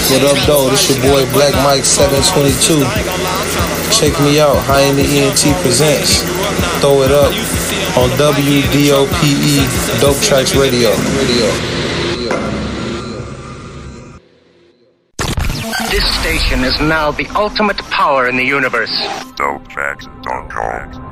What up, though? This your boy Black Mike 722. Check me out. High in the ENT presents. Throw it up on WDOPE Dope Tracks Radio. This station is now the ultimate power in the universe. DopeTracks.com.